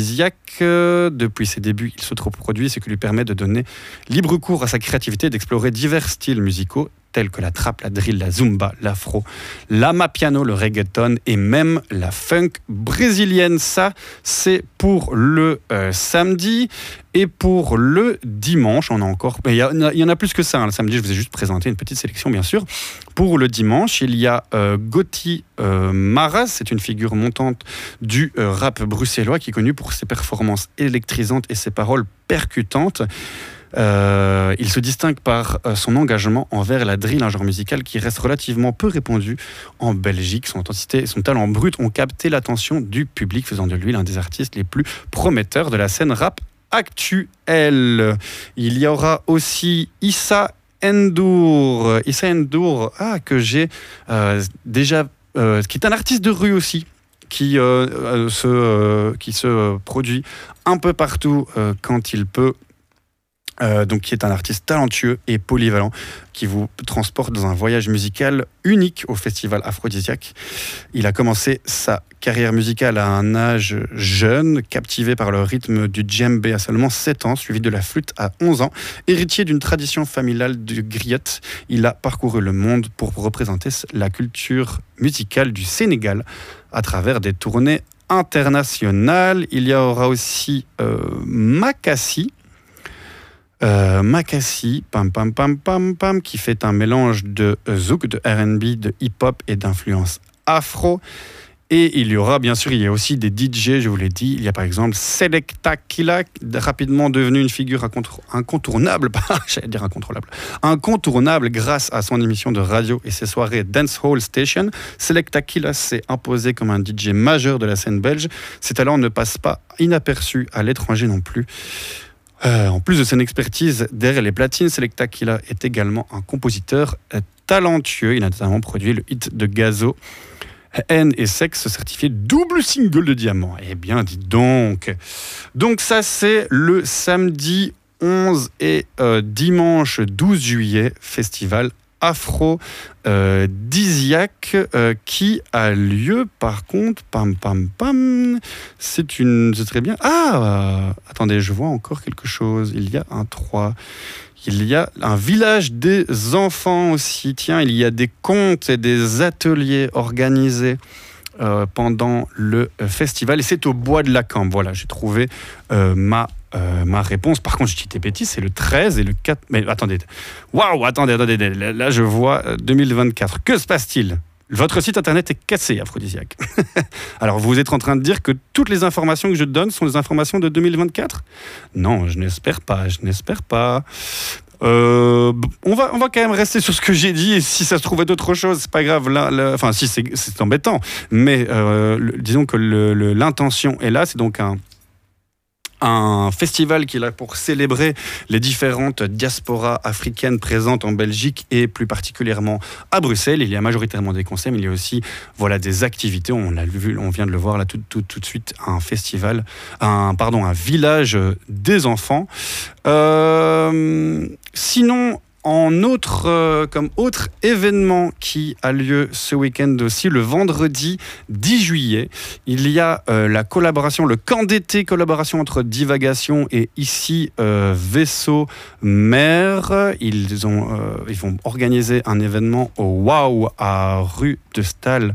Depuis ses débuts, il s'autoproduit, ce qui lui permet de donner libre cours à sa créativité et d'explorer divers styles musicaux tels que la trap, la drill, la zumba, l'afro, l'amapiano, le reggaeton et même la funk brésilienne. Ça, c'est pour le samedi. Et pour le dimanche, on a encore... Il y en a plus que ça. Le samedi, je vous ai juste présenté une petite sélection, bien sûr. Pour le dimanche, il y a Gotti Maras. C'est une figure montante du rap bruxellois qui est connu pour ses performances électrisantes et ses paroles percutantes. Il se distingue par son engagement envers la drill, un genre musical qui reste relativement peu répandu en Belgique. Son intensité et son talent brut ont capté l'attention du public, faisant de lui l'un des artistes les plus prometteurs de la scène rap actuelle. Il y aura aussi Issa N'Dour, que j'ai déjà, qui est un artiste de rue aussi, qui se produit un peu partout quand il peut. Donc qui est un artiste talentueux et polyvalent qui vous transporte dans un voyage musical unique au festival Aphrodisiaque. Il a commencé sa carrière musicale à un âge jeune, captivé par le rythme du djembé à seulement 7 ans, suivi de la flûte à 11 ans. Héritier d'une tradition familiale de griot, il a parcouru le monde pour représenter la culture musicale du Sénégal à travers des tournées internationales. Il y aura aussi Makassi, qui fait un mélange de zouk, de R&B, de hip-hop et d'influence afro. Et il y aura, bien sûr, il y a aussi des DJ, je vous l'ai dit. Il y a par exemple Selecta Killa, rapidement devenu une figure incontournable grâce à son émission de radio et ses soirées Dancehall Station. Selecta Killa s'est imposé comme un DJ majeur de la scène belge. Ses talents ne passent pas inaperçus à l'étranger non plus. En plus de son expertise derrière les platines, Selecta Killa est également un compositeur talentueux. Il a notamment produit le hit de Gazo, Haine et Sexe, certifié double single de diamant. Eh bien, dis donc. Donc ça, c'est le samedi 11 et dimanche 12 juillet, festival Aphrodisiaque qui a lieu par contre c'est très bien. Attendez, je vois encore quelque chose. Il y a un village des enfants aussi. Tiens, il y a des contes et des ateliers organisés pendant le festival et c'est au Bois de la Cambre. Voilà, j'ai trouvé ma réponse. Par contre, je dis des bêtises, c'est le 13 et le 4... Mais attendez. Là, je vois 2024. Que se passe-t-il ? Votre site internet est cassé, Aphrodisiaque. Alors, vous êtes en train de dire que toutes les informations que je donne sont des informations de 2024 ? Non, je n'espère pas. On va quand même rester sur ce que j'ai dit, et si ça se trouvait d'autres choses, c'est pas grave. Enfin, si c'est embêtant, mais disons que l'intention est là. C'est donc un festival qui est là pour célébrer les différentes diasporas africaines présentes en Belgique et plus particulièrement à Bruxelles. Il y a majoritairement des concerts, mais il y a aussi des activités. On vient de le voir là tout de suite, un village des enfants. Sinon, comme autre événement qui a lieu ce week-end aussi, le vendredi 10 juillet, il y a le camp d'été collaboration entre Divagation et ici Vaisseau Mer. Ils vont organiser un événement au Wow à rue de Stahl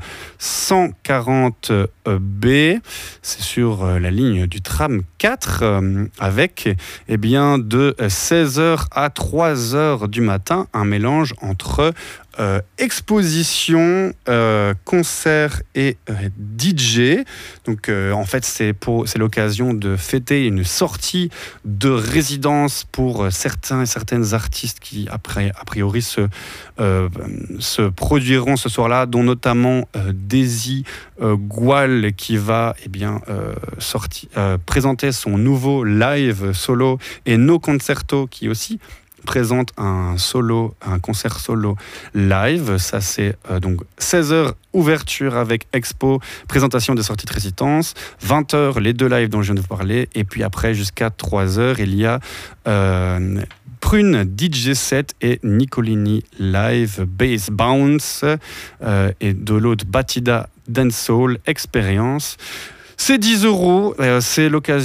140B. C'est sur la ligne du tram 4 avec de 16h à 3h du matin, un mélange entre exposition, concert et DJ. Donc en fait c'est l'occasion de fêter une sortie de résidence pour certains et certaines artistes qui a priori se produiront ce soir-là, dont notamment Daisy Goual qui va présenter son nouveau live solo, et No Concerto qui aussi présente un concert solo live. Ça c'est donc 16h ouverture avec expo, présentation des sorties de résidence, 20h les deux lives dont je viens de vous parler, et puis après jusqu'à 3h il y a Prune DJ set et Nicolini live bass bounce et de l'autre Batida Dancehall Experience. C'est 10 €, c'est l'occasion